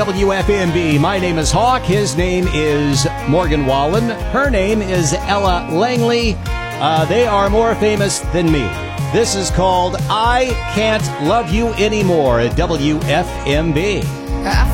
WFMB. My name is Hawk. His name is Morgan Wallen. Her name is Ella Langley. They are more famous than me. This is called I Can't Love You Anymore at WFMB.